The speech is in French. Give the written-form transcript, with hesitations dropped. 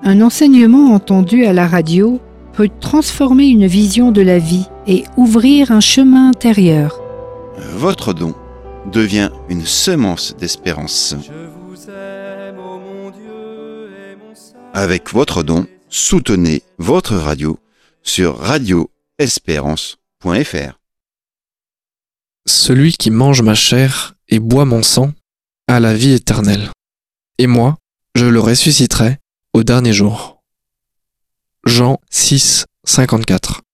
Un enseignement entendu à la radio peut transformer une vision de la vie et ouvrir un chemin intérieur. Votre don devient une semence d'espérance. Avec votre don, soutenez votre radio sur radioespérance.fr. Celui qui mange ma chair et boit mon sang a la vie éternelle. Et moi, je le ressusciterai au dernier jour. Jean 6, 54.